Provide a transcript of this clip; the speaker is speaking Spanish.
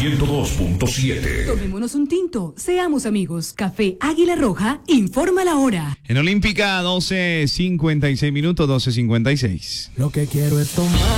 102.7. Tomémonos un tinto, seamos amigos. Café Águila Roja informa la hora. En Olímpica, 12:56 minutos, 12:56. Lo que quiero es tomar.